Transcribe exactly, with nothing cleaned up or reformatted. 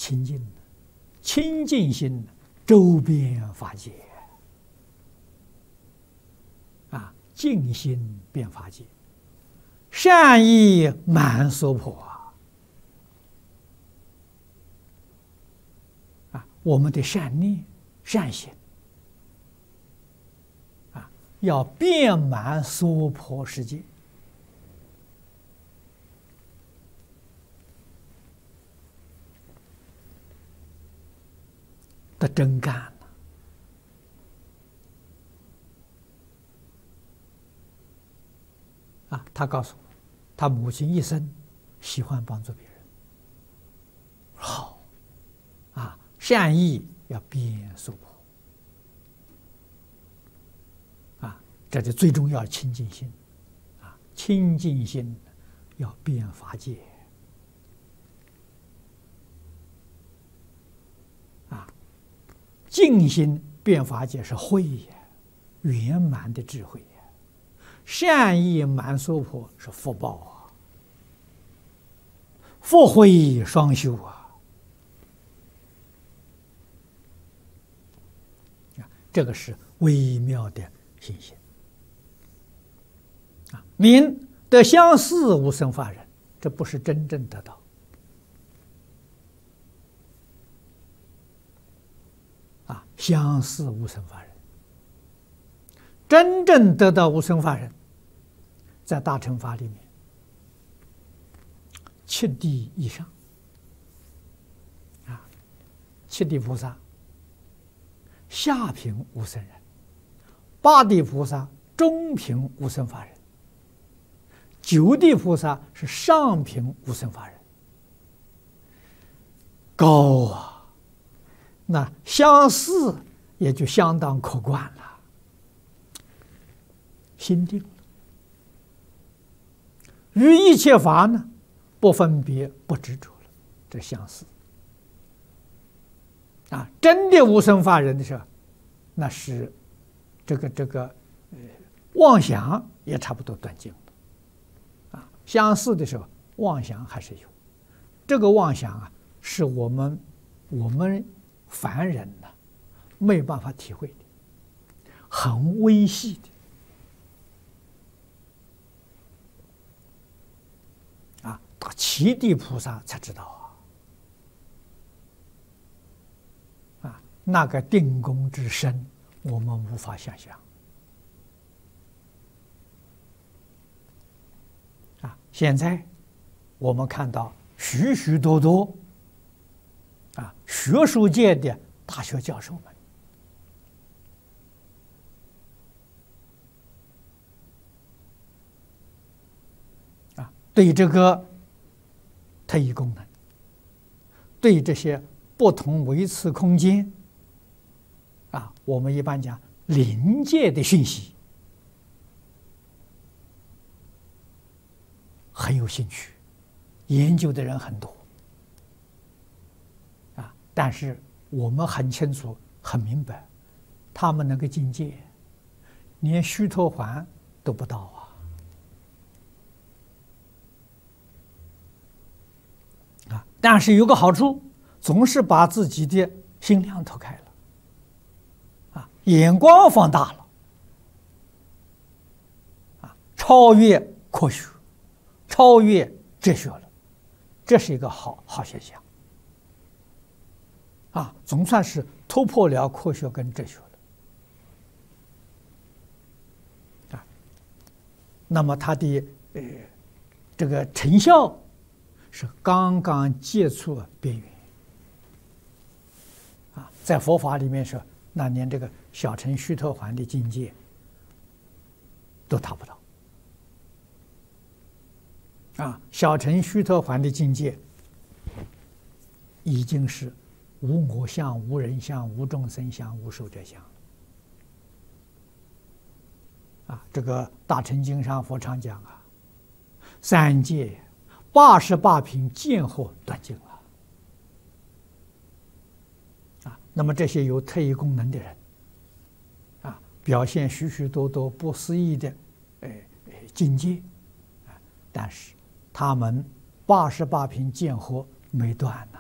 清净的，清净心周遍法界，啊，净心遍法界，善意满娑婆啊！啊，我们的善念、善行啊，要遍满娑婆世界。的真干了啊！他告诉我，他母亲一生喜欢帮助别人，好啊，善意要遍娑婆啊，这是最重要的清净心啊！清净心要遍法界。净心遍法界是慧也，圆满的智慧也；善意满娑婆是福报啊，福慧双修啊！这个是微妙的心性啊！名得相似无生法忍，这不是真正得到。啊，相似无生法忍，真正得到无生法忍，在大乘法里面，七地以上，啊，七地菩萨下品无生忍，八地菩萨中品无生法忍，九地菩萨是上品无生法忍，高啊！那相似也就相当可观了，心定了，于一切法呢，不分别不执着了，这相似啊！真的无生法忍的时候，那是这个这个呃妄想也差不多断尽了啊！相似的时候，妄想还是有，这个妄想啊，是我们我们。凡人呢，没有办法体会的，很微细的啊，到七地菩萨才知道啊，啊，那个定功之深，我们无法想象啊。现在我们看到许许多多。啊，学术界的大学教授们，啊，对这个特异功能，对这些不同维次空间，啊，我们一般讲临界的讯息，很有兴趣，研究的人很多。但是我们很清楚、很明白，他们那个境界，连须陀洹都不到啊！啊，但是有个好处，总是把自己的心量投开了，啊，眼光放大了，啊，超越科学，超越哲学了，这是一个好好现象。啊，总算是突破了科学跟哲学了，啊，那么它的呃这个成效是刚刚接触边缘，啊，在佛法里面说，那连这个小乘须陀洹的境界都达不到，啊，小乘须陀洹的境界已经是。无我相、无人相、无众生相、无寿者相。啊，这个大乘经上佛常讲啊，三界八十八品见惑断尽了。啊，那么这些有特异功能的人，啊，表现许许多多不思议的，呃，境界，啊，但是他们八十八品见惑没断呢。